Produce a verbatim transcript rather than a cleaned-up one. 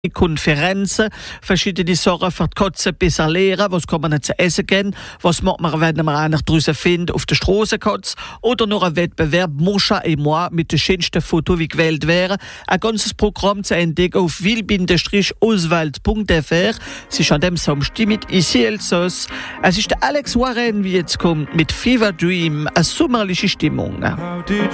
Konferenzen, verschiedene Sachen für die Katzen besser lernen, was kann man nicht zu essen gehen, was macht man, wenn man einen draussen findet, auf der Straße Katz, oder noch ein Wettbewerb, Moscha et moi, mit den schönsten Fotos, wie gewählt wären. Ein ganzes Programm zu entdecken auf wil Oswald punkt f r. Es ist an dem Samstag mit Ici Elsass. Es ist der Alex Warren, wie jetzt kommt, mit Fever Dream, eine sommerliche Stimmung.